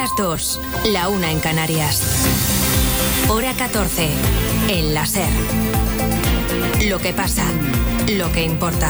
las 2, la 1 en Canarias. Hora 14, en la SER. Lo que pasa, lo que importa.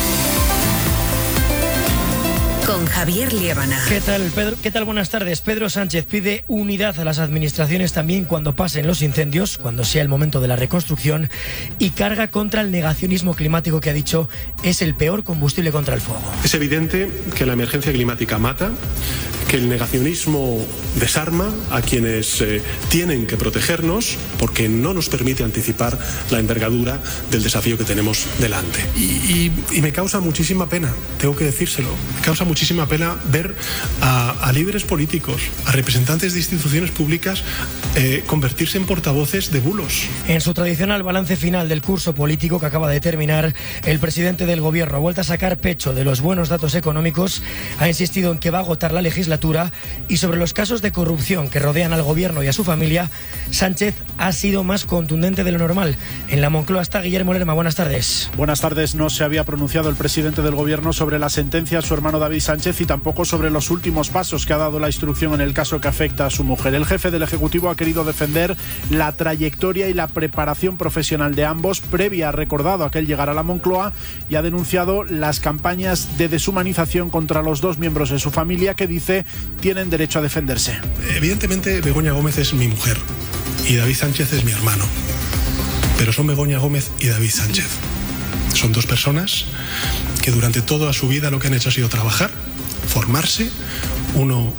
Con Javier Liébana. ¿Qué tal, Pedro? ¿Qué tal? Buenas tardes. Pedro Sánchez pide unidad a las administraciones también cuando pasen los incendios, cuando sea el momento de la reconstrucción, y carga contra el negacionismo climático que ha dicho es el peor combustible contra el fuego. Es evidente que la emergencia climática mata, que el negacionismo desarma a quienes tienen que protegernos porque no nos permite anticipar la envergadura del desafío que tenemos delante. Y me causa muchísima pena, tengo que decírselo, me causa muchísima pena ver a líderes políticos, a representantes de instituciones públicas convertirse en portavoces de bulos. En su tradicional balance final del curso político que acaba de terminar, el presidente del gobierno ha vuelto a sacar pecho de los buenos datos económicos, ha insistido en que va a agotar la legislatura y sobre los casos de corrupción que rodean al gobierno y a su familia, Sánchez ha sido más contundente de lo normal. En la Moncloa está Guillermo Lerma. Buenas tardes. Buenas tardes. No se había pronunciado el presidente del gobierno sobre la sentencia a su hermano David Sánchez y tampoco sobre los últimos pasos que ha dado la instrucción en el caso que afecta a su mujer. El jefe del Ejecutivo ha querido defender la trayectoria y la preparación profesional de ambos previa, ha recordado, aquel llegar a la Moncloa, y ha denunciado las campañas de deshumanización contra los dos miembros de su familia que dice tienen derecho a defenderse. Evidentemente Begoña Gómez es mi mujer y David Sánchez es mi hermano, pero son Begoña Gómez y David Sánchez. Son dos personas que durante toda su vida lo que han hecho ha sido trabajar, formarse. Uno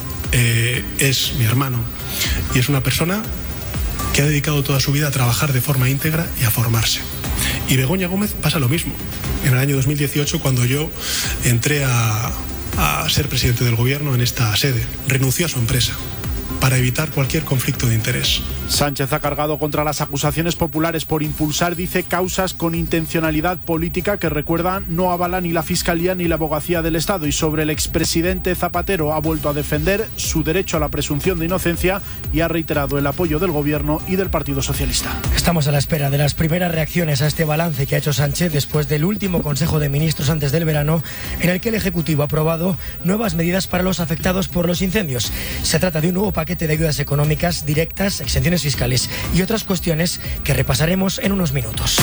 es mi hermano y es una persona que ha dedicado toda su vida a trabajar de forma íntegra y a formarse. Y Begoña Gómez pasa lo mismo. En el año 2018, cuando yo entré a ser presidente del gobierno en esta sede, renunció a su empresa para evitar cualquier conflicto de interés. Sánchez ha cargado contra las acusaciones populares por impulsar, dice, causas con intencionalidad política que, recuerda, no avala ni la Fiscalía ni la Abogacía del Estado. Y sobre el expresidente Zapatero ha vuelto a defender su derecho a la presunción de inocencia y ha reiterado el apoyo del Gobierno y del Partido Socialista. Estamos a la espera de las primeras reacciones a este balance que ha hecho Sánchez después del último Consejo de Ministros antes del verano, en el que el Ejecutivo ha aprobado nuevas medidas para los afectados por los incendios. Se trata de un nuevo paquete de ayudas económicas directas, exenciones fiscales y otras cuestiones que repasaremos en unos minutos.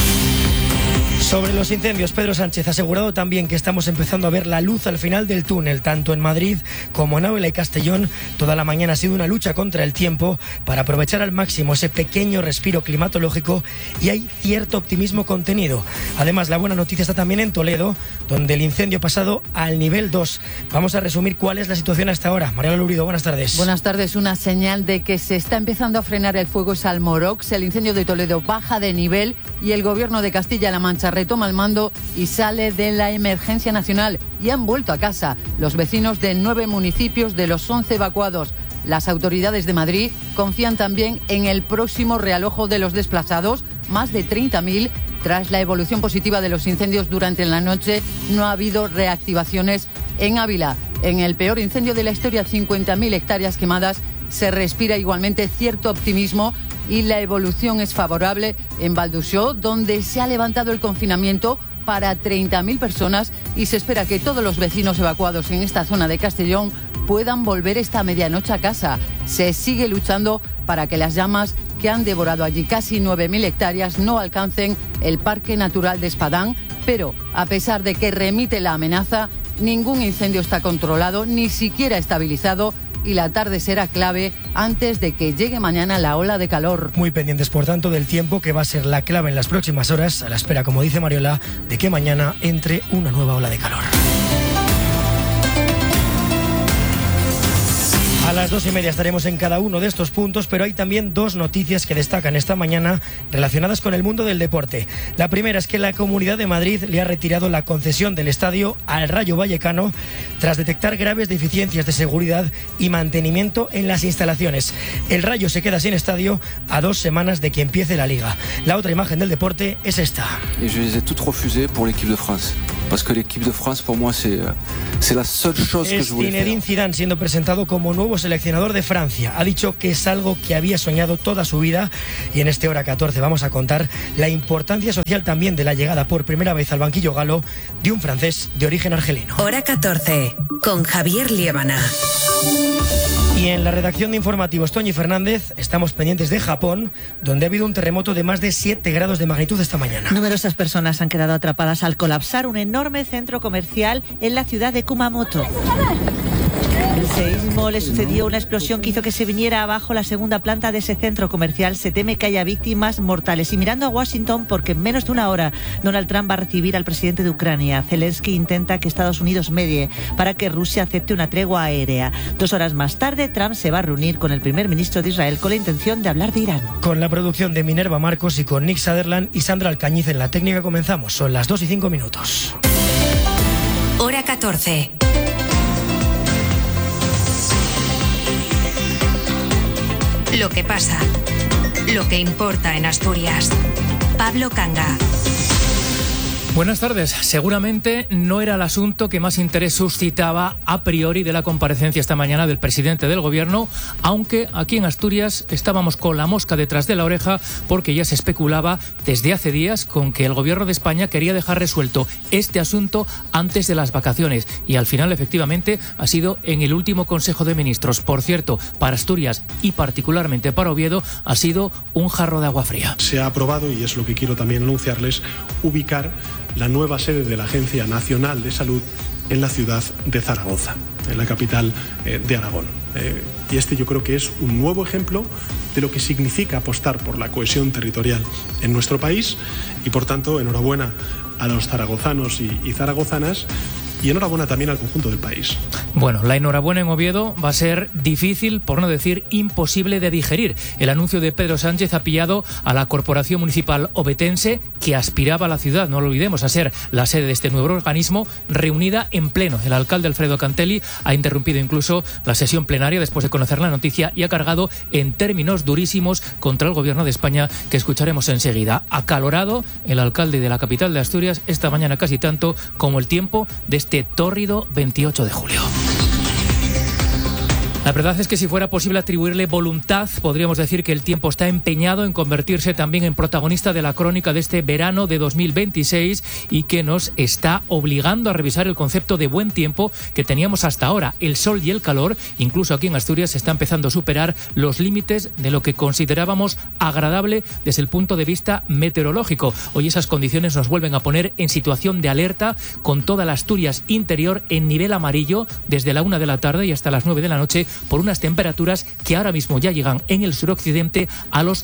Sobre los incendios, Pedro Sánchez ha asegurado también que estamos empezando a ver la luz al final del túnel, tanto en Madrid como en Ávila y Castellón. Toda la mañana ha sido una lucha contra el tiempo para aprovechar al máximo ese pequeño respiro climatológico y hay cierto optimismo contenido. Además, la buena noticia está también en Toledo, donde el incendio ha pasado al nivel 2. Vamos a resumir cuál es la situación hasta ahora. Mariela Lurido, buenas tardes. Buenas tardes. Una señal de que se está empezando a frenar el fuego es Almorox. El incendio de Toledo baja de nivel y el Gobierno de Castilla-La Mancha retoma el mando y sale de la emergencia nacional. Y han vuelto a casa los vecinos de 9 municipios de los 11 evacuados. Las autoridades de Madrid confían también en el próximo realojo de los desplazados, más de 30.000. Tras la evolución positiva de los incendios durante la noche, no ha habido reactivaciones en Ávila. En el peor incendio de la historia, 50.000 hectáreas quemadas, se respira igualmente cierto optimismo y la evolución es favorable en Valdusó, donde se ha levantado el confinamiento para 30.000 personas y se espera que todos los vecinos evacuados en esta zona de Castellón puedan volver esta medianoche a casa. Se sigue luchando para que las llamas que han devorado allí casi 9.000 hectáreas no alcancen el Parque Natural de Espadán, pero a pesar de que remite la amenaza, ningún incendio está controlado, ni siquiera estabilizado, y la tarde será clave antes de que llegue mañana la ola de calor. Muy pendientes, por tanto, del tiempo, que va a ser la clave en las próximas horas, a la espera, como dice Mariola, de que mañana entre una nueva ola de calor. A las 2:30 estaremos en cada uno de estos puntos, pero hay también dos noticias que destacan esta mañana relacionadas con el mundo del deporte. La primera es que la Comunidad de Madrid le ha retirado la concesión del estadio al Rayo Vallecano tras detectar graves deficiencias de seguridad y mantenimiento en las instalaciones. El Rayo se queda sin estadio a 2 semanas de que empiece la Liga. La otra imagen del deporte es esta. Y je les ai toutes refusées pour l'équipe de France. Parce que l'équipe de France, pour moi, c'est la seule chose que je voulais faire. Zinedine Zidane siendo presentado como nuevo seleccionador de Francia. Ha dicho que es algo que había soñado toda su vida y en este Hora 14 vamos a contar la importancia social también de la llegada por primera vez al banquillo galo de un francés de origen argelino. Hora 14, con Javier Liébana. Y en la redacción de informativos, Toñi Fernández, estamos pendientes de Japón, donde ha habido un terremoto de más de 7 grados de magnitud esta mañana. Numerosas personas han quedado atrapadas al colapsar un enorme centro comercial en la ciudad de Kumamoto. El seísmo le sucedió una explosión que hizo que se viniera abajo la segunda planta de ese centro comercial. Se teme que haya víctimas mortales. Y mirando a Washington, porque en menos de una hora Donald Trump va a recibir al presidente de Ucrania. Zelensky intenta que Estados Unidos medie para que Rusia acepte una tregua aérea. 2 horas más tarde, Trump se va a reunir con el primer ministro de Israel con la intención de hablar de Irán. Con la producción de Minerva Marcos y con Nick Sutherland y Sandra Alcañiz en la técnica comenzamos. Son las 2:05. Hora 14. Lo que pasa, lo que importa en Asturias. Pablo Canga. Buenas tardes. Seguramente no era el asunto que más interés suscitaba a priori de la comparecencia esta mañana del presidente del Gobierno, aunque aquí en Asturias estábamos con la mosca detrás de la oreja porque ya se especulaba desde hace días con que el Gobierno de España quería dejar resuelto este asunto antes de las vacaciones y al final efectivamente ha sido en el último Consejo de Ministros. Por cierto, para Asturias y particularmente para Oviedo ha sido un jarro de agua fría. Se ha aprobado, y es lo que quiero también anunciarles, ubicar la nueva sede de la Agencia Nacional de Salud en la ciudad de Zaragoza, en la capital de Aragón. Y este yo creo que es un nuevo ejemplo de lo que significa apostar por la cohesión territorial en nuestro país y, por tanto, enhorabuena a los zaragozanos y zaragozanas. Y enhorabuena también al conjunto del país. Bueno, la enhorabuena en Oviedo va a ser difícil, por no decir imposible de digerir. El anuncio de Pedro Sánchez ha pillado a la Corporación Municipal ovetense, que aspiraba a la ciudad, no lo olvidemos, a ser la sede de este nuevo organismo, reunida en pleno. El alcalde Alfredo Cantelli ha interrumpido incluso la sesión plenaria después de conocer la noticia y ha cargado en términos durísimos contra el Gobierno de España, que escucharemos enseguida. Acalorado el alcalde de la capital de Asturias esta mañana, casi tanto como el tiempo de este tórrido 28 de julio. La verdad es que si fuera posible atribuirle voluntad, podríamos decir que el tiempo está empeñado en convertirse también en protagonista de la crónica de este verano de 2026 y que nos está obligando a revisar el concepto de buen tiempo que teníamos hasta ahora. El sol y el calor, incluso aquí en Asturias, está empezando a superar los límites de lo que considerábamos agradable desde el punto de vista meteorológico. Hoy esas condiciones nos vuelven a poner en situación de alerta, con toda la Asturias interior en nivel amarillo desde la 1 de la tarde y hasta las 9 de la noche, por unas temperaturas que ahora mismo ya llegan en el suroccidente a los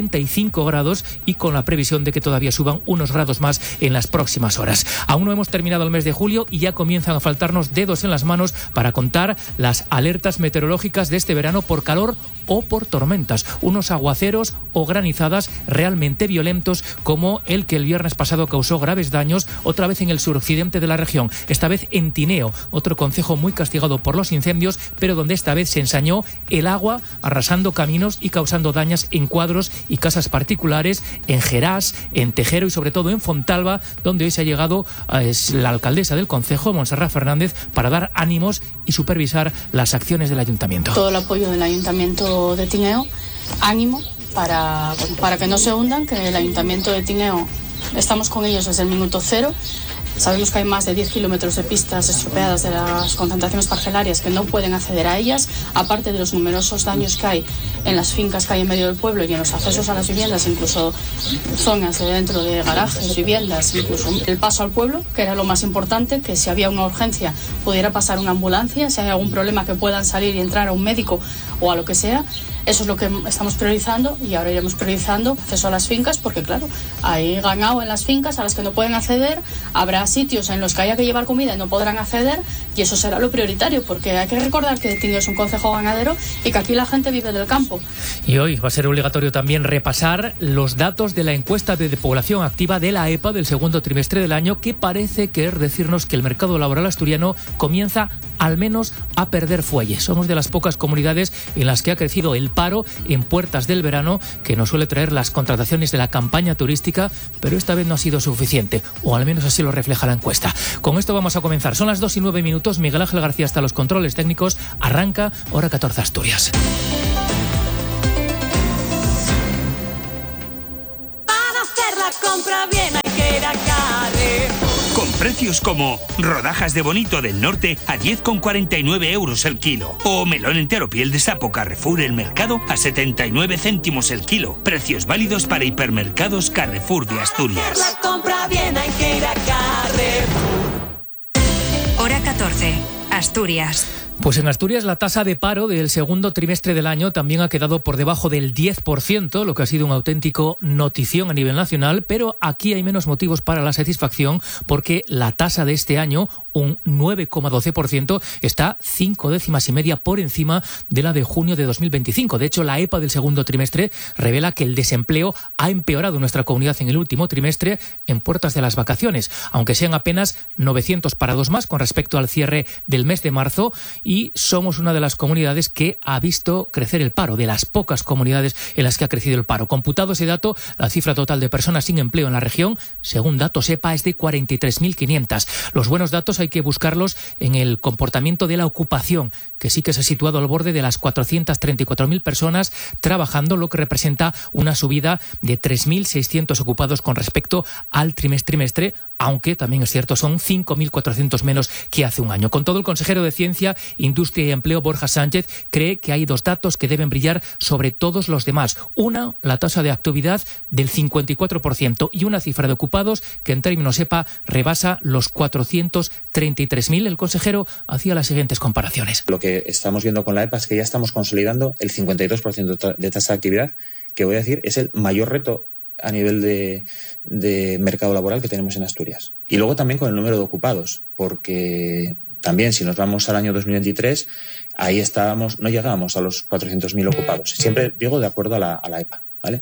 35 grados y con la previsión de que todavía suban unos grados más en las próximas horas. Aún no hemos terminado el mes de julio y ya comienzan a faltarnos dedos en las manos para contar las alertas meteorológicas de este verano por calor o por tormentas. Unos aguaceros o granizadas realmente violentos como el que el viernes pasado causó graves daños otra vez en el suroccidente de la región, esta vez en Tineo, otro concejo muy castigado por los incendios, pero donde esta vez se ensañó el agua arrasando caminos y causando daños en cuadros y casas particulares, en Gerás, en Tejero y sobre todo en Fontalba, donde hoy se ha llegado la alcaldesa del concejo, Montserrat Fernández, para dar ánimos y supervisar las acciones del ayuntamiento. Todo el apoyo del ayuntamiento de Tineo, ánimo para que no se hundan, que el ayuntamiento de Tineo estamos con ellos desde el minuto cero. Sabemos que hay más de 10 kilómetros de pistas estropeadas de las concentraciones parcelarias que no pueden acceder a ellas, aparte de los numerosos daños que hay en las fincas que hay en medio del pueblo y en los accesos a las viviendas, incluso zonas de dentro de garajes, viviendas, incluso el paso al pueblo, que era lo más importante, que si había una urgencia pudiera pasar una ambulancia, si hay algún problema que puedan salir y entrar a un médico o a lo que sea. Eso es lo que estamos priorizando y ahora iremos priorizando acceso a las fincas porque, claro, hay ganado en las fincas a las que no pueden acceder, habrá sitios en los que haya que llevar comida y no podrán acceder y eso será lo prioritario porque hay que recordar que Tineo es un concejo ganadero y que aquí la gente vive del campo. Y hoy va a ser obligatorio también repasar los datos de la encuesta de población activa de la EPA del segundo trimestre del año, que parece querer decirnos que el mercado laboral asturiano comienza al menos a perder fuelle. Somos de las pocas comunidades en las que ha crecido el paro en puertas del verano, que nos suele traer las contrataciones de la campaña turística, pero esta vez no ha sido suficiente, o al menos así lo refleja la encuesta. Con esto vamos a comenzar. Son las 2:09. Miguel Ángel García hasta los controles técnicos. Arranca Hora 14 Asturias. Para hacer la compra bien hay que ir a Carrefour. Precios como rodajas de bonito del norte a 10,49 euros el kilo. O melón entero piel de sapo Carrefour El Mercado a 79 céntimos el kilo. Precios válidos para hipermercados Carrefour de Asturias. La compra bien, hay que ir a Carrefour. Hora 14, Asturias. Pues en Asturias la tasa de paro del segundo trimestre del año también ha quedado por debajo del 10%, lo que ha sido un auténtico notición a nivel nacional, pero aquí hay menos motivos para la satisfacción porque la tasa de este año, un 9,12%, está 5 décimas y media por encima de la de junio de 2025. De hecho, la EPA del segundo trimestre revela que el desempleo ha empeorado en nuestra comunidad en el último trimestre en puertas de las vacaciones, aunque sean apenas 900 parados más con respecto al cierre del mes de marzo, y somos una de las comunidades que ha visto crecer el paro, de las pocas comunidades en las que ha crecido el paro. Computado ese dato, la cifra total de personas sin empleo en la región, según datos EPA, es de 43.500. Los buenos datos hay que buscarlos en el comportamiento de la ocupación, que sí que se ha situado al borde de las 434.000 personas trabajando, lo que representa una subida de 3.600 ocupados con respecto al trimestre, aunque también es cierto, son 5.400 menos que hace un año. Con todo, el consejero de Ciencia, Industria y Empleo, Borja Sánchez, cree que hay dos datos que deben brillar sobre todos los demás. Una, la tasa de actividad del 54% y una cifra de ocupados que en términos EPA rebasa los 433.000. El consejero hacía las siguientes comparaciones. Lo que estamos viendo con la EPA es que ya estamos consolidando el 52% de tasa de actividad, que voy a decir es el mayor reto a nivel de mercado laboral que tenemos en Asturias. Y luego también con el número de ocupados, porque también si nos vamos al año 2023, ahí estábamos, no llegábamos a los 400.000 ocupados. Siempre digo de acuerdo a la EPA, ¿vale?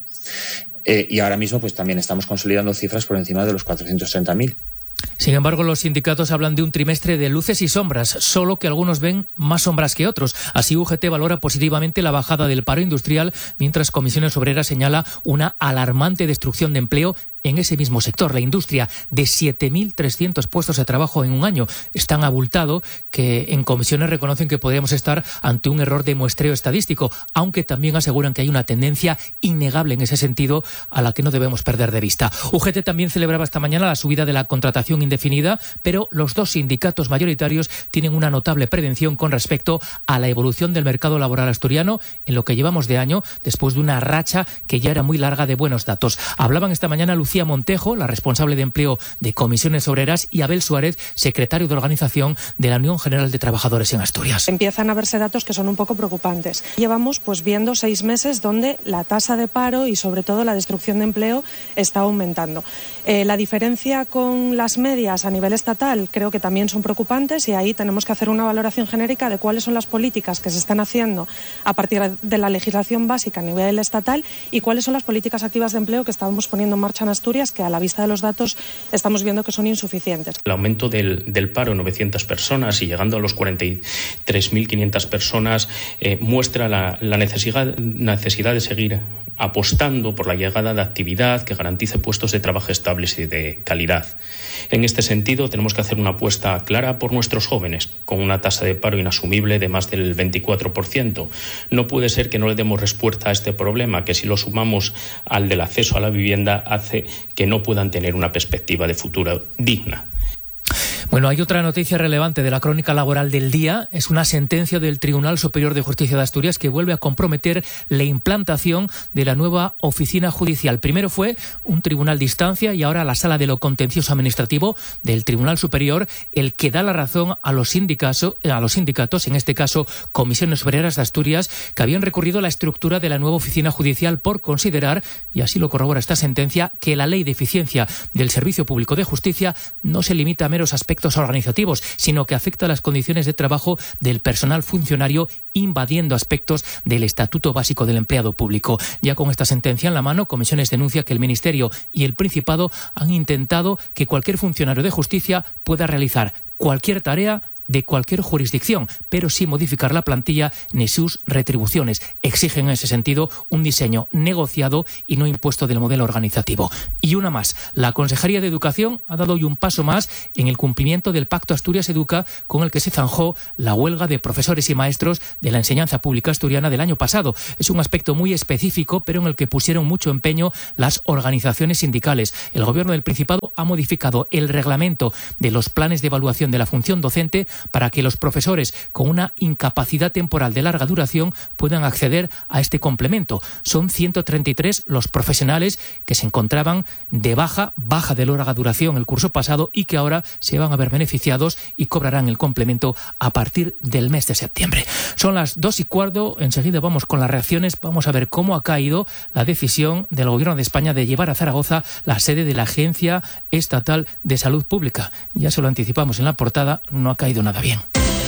Y ahora mismo pues también estamos consolidando cifras por encima de los 430.000. Sin embargo, los sindicatos hablan de un trimestre de luces y sombras, solo que algunos ven más sombras que otros. Así, UGT valora positivamente la bajada del paro industrial, mientras Comisiones Obreras señala una alarmante destrucción de empleo en ese mismo sector. La industria, de 7.300 puestos de trabajo en un año, es tan abultado que en comisiones reconocen que podríamos estar ante un error de muestreo estadístico, aunque también aseguran que hay una tendencia innegable en ese sentido a la que no debemos perder de vista. UGT también celebraba esta mañana la subida de la contratación indefinida, pero los dos sindicatos mayoritarios tienen una notable prevención con respecto a la evolución del mercado laboral asturiano en lo que llevamos de año, después de una racha que ya era muy larga de buenos datos. Hablaban esta mañana Lucía Montejo, la responsable de empleo de Comisiones Obreras, y Abel Suárez, secretario de organización de la Unión General de Trabajadores en Asturias. Empiezan a verse datos que son un poco preocupantes. Llevamos viendo 6 meses donde la tasa de paro y sobre todo la destrucción de empleo está aumentando. La diferencia con las medias a nivel estatal creo que también son preocupantes, y ahí tenemos que hacer una valoración genérica de cuáles son las políticas que se están haciendo a partir de la legislación básica a nivel estatal y cuáles son las políticas activas de empleo que estamos poniendo en marcha en Asturias, que a la vista de los datos estamos viendo que son insuficientes. El aumento del paro, 900 personas y llegando a los 43.500 personas, muestra la necesidad de seguir apostando por la llegada de actividad que garantice puestos de trabajo estables y de calidad. En este sentido, tenemos que hacer una apuesta clara por nuestros jóvenes, con una tasa de paro inasumible de más del 24%. No puede ser que no le demos respuesta a este problema, que si lo sumamos al del acceso a la vivienda, hace que no puedan tener una perspectiva de futuro digna. Bueno, hay otra noticia relevante de la crónica laboral del día. Es una sentencia del Tribunal Superior de Justicia de Asturias que vuelve a comprometer la implantación de la nueva oficina judicial. Primero fue un tribunal de instancia y ahora la Sala de lo Contencioso Administrativo del Tribunal Superior el que da la razón a los sindicatos, en este caso Comisiones Obreras de Asturias, que habían recurrido a la estructura de la nueva oficina judicial por considerar, y así lo corrobora esta sentencia, que la Ley de Eficiencia del Servicio Público de Justicia no se limita a meros aspectos organizativos, sino que afecta a las condiciones de trabajo del personal funcionario, invadiendo aspectos del Estatuto Básico del Empleado Público. Ya con esta sentencia en la mano, Comisiones denuncia que el Ministerio y el Principado han intentado que cualquier funcionario de justicia pueda realizar cualquier tarea de cualquier jurisdicción, pero sin modificar la plantilla ni sus retribuciones. Exigen en ese sentido un diseño negociado y no impuesto del modelo organizativo. Y una más, la Consejería de Educación ha dado hoy un paso más en el cumplimiento del Pacto Asturias Educa, con el que se zanjó la huelga de profesores y maestros de la enseñanza pública asturiana del año pasado. Es un aspecto muy específico, pero en el que pusieron mucho empeño las organizaciones sindicales. El Gobierno del Principado ha modificado el reglamento de los planes de evaluación de la función docente para que los profesores con una incapacidad temporal de larga duración puedan acceder a este complemento. Son 133 los profesionales que se encontraban de baja de larga duración el curso pasado y que ahora se van a ver beneficiados y cobrarán el complemento a partir del mes de septiembre. Son las 2:15, enseguida vamos con las reacciones, vamos a ver cómo ha caído la decisión del Gobierno de España de llevar a Zaragoza la sede de la Agencia Estatal de Salud Pública. Ya se lo anticipamos en la portada, no ha caído nada bien.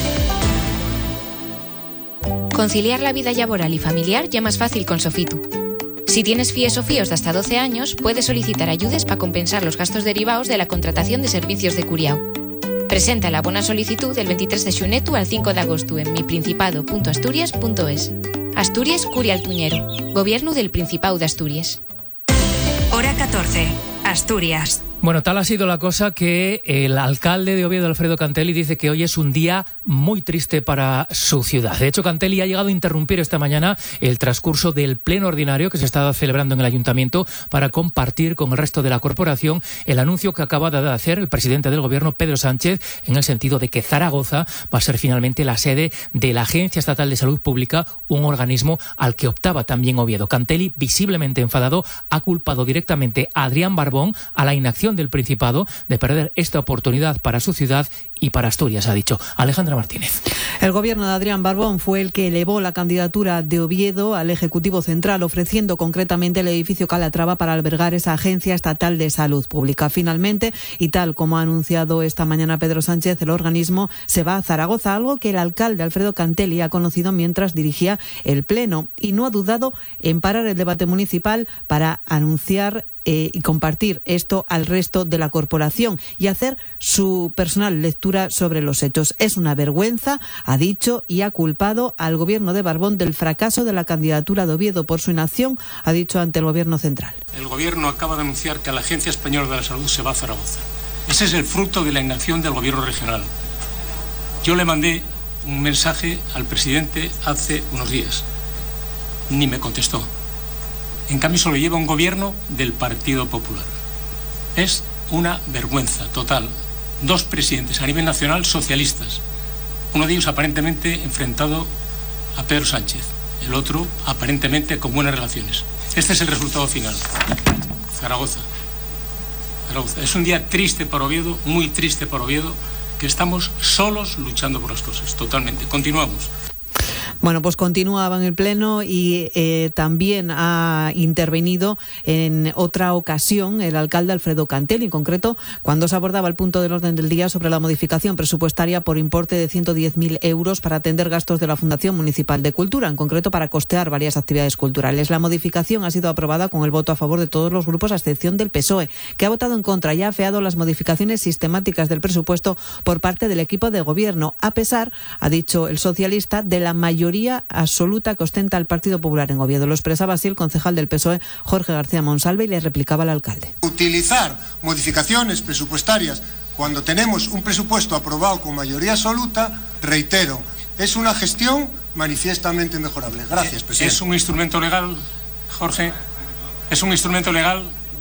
Conciliar la vida laboral y familiar ya más fácil con Sofitu. Si tienes FIES o FIOs de hasta 12 años, puedes solicitar ayudes para compensar los gastos derivados de la contratación de servicios de curiao. Presenta la buena solicitud del 23 de xunetu al 5 de agosto en miprincipado.asturias.es. Asturias Curial Tuñero. Gobierno del Principado de Asturias. Hora 14. Asturias. Bueno, tal ha sido la cosa que el alcalde de Oviedo, Alfredo Cantelli, dice que hoy es un día muy triste para su ciudad. De hecho, Cantelli ha llegado a interrumpir esta mañana el transcurso del pleno ordinario que se estaba celebrando en el ayuntamiento para compartir con el resto de la corporación el anuncio que acaba de hacer el presidente del gobierno, Pedro Sánchez, en el sentido de que Zaragoza va a ser finalmente la sede de la Agencia Estatal de Salud Pública, un organismo al que optaba también Oviedo. Cantelli, visiblemente enfadado, ha culpado directamente a Adrián Barbón, a la inacción del Principado, de perder esta oportunidad para su ciudad y para Asturias, ha dicho Alejandra Martínez. El gobierno de Adrián Barbón fue el que elevó la candidatura de Oviedo al Ejecutivo Central, ofreciendo concretamente el edificio Calatrava para albergar esa Agencia Estatal de Salud Pública. Finalmente, y tal como ha anunciado esta mañana Pedro Sánchez, el organismo se va a Zaragoza, algo que el alcalde Alfredo Cantelli ha conocido mientras dirigía el pleno y no ha dudado en parar el debate municipal para anunciar y compartir esto al resto de la corporación y hacer su personal lectura sobre los hechos. Es una vergüenza, ha dicho, y ha culpado al gobierno de Barbón del fracaso de la candidatura de Oviedo por su inacción, ha dicho ante el gobierno central. El gobierno acaba de anunciar que la Agencia Española de la Salud se va a Zaragoza. Ese es el fruto de la inacción del gobierno regional. Yo le mandé un mensaje al presidente hace unos días. Ni me contestó. En cambio, se lo lleva un gobierno del Partido Popular. Es una vergüenza total. 2 presidentes a nivel nacional socialistas. Uno de ellos aparentemente enfrentado a Pedro Sánchez. El otro aparentemente con buenas relaciones. Este es el resultado final. Zaragoza. Es un día triste para Oviedo, muy triste para Oviedo, que estamos solos luchando por las cosas. Totalmente. Continuamos. Bueno, pues continuaba en el Pleno y también ha intervenido en otra ocasión el alcalde Alfredo Cantelli, en concreto cuando se abordaba el punto del orden del día sobre la modificación presupuestaria por importe de 110.000 euros para atender gastos de la Fundación Municipal de Cultura, en concreto para costear varias actividades culturales. La modificación ha sido aprobada con el voto a favor de todos los grupos, a excepción del PSOE, que ha votado en contra y ha afeado las modificaciones sistemáticas del presupuesto por parte del equipo de gobierno, a pesar, ha dicho el socialista, de la mayoría absoluta que ostenta el Partido Popular en Oviedo. Lo expresaba así el concejal del PSOE, Jorge García Monsalve, y le replicaba al alcalde. Utilizar modificaciones presupuestarias cuando tenemos un presupuesto aprobado con mayoría absoluta, reitero, es una gestión manifiestamente mejorable. Gracias, presidente. ¿Es un instrumento legal, Jorge? ¿Es un instrumento legal?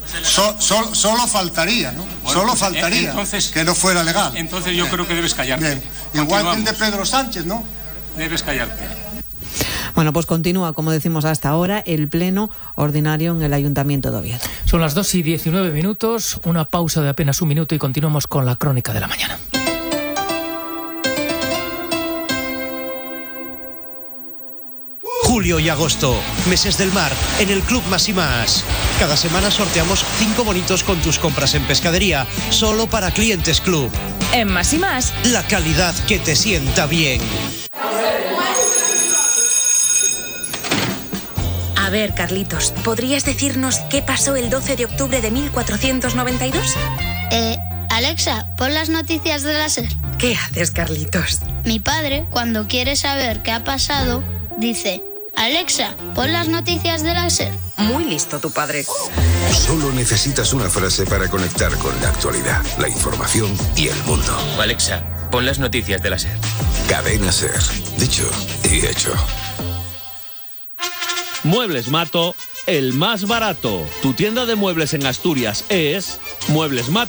Solo faltaría, ¿no? Bueno, solo faltaría entonces, que no fuera legal. Entonces yo creo que debes callarte. Bien. Igual que el de Pedro Sánchez, ¿no? Debes callarte. Bueno, pues continúa, como decimos hasta ahora, el pleno ordinario en el Ayuntamiento de Oviedo. Son las 2:19, una pausa de apenas un minuto y continuamos con la crónica de la mañana. Julio y agosto, meses del mar, en el Club Más y Más. Cada semana sorteamos 5 bonitos con tus compras en pescadería, solo para clientes Club. En Más y Más, la calidad que te sienta bien. A ver, Carlitos, ¿podrías decirnos qué pasó el 12 de octubre de 1492? Alexa, pon las noticias de la SER. ¿Qué haces, Carlitos? Mi padre, cuando quiere saber qué ha pasado, dice: Alexa, pon las noticias de la SER. Muy listo tu padre. Solo necesitas una frase para conectar con la actualidad, la información y el mundo. Alexa, pon las noticias de la SER. Cadena SER. Dicho y hecho. Muebles Mato, el más barato. Tu tienda de muebles en Asturias es Muebles Mato.